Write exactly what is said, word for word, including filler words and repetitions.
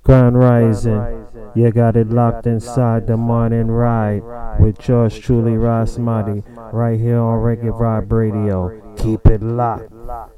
Grand Rising, you got it locked inside the morning ride with yours truly, Rasmati, right here on Reggae Vibe Radio. Keep it locked.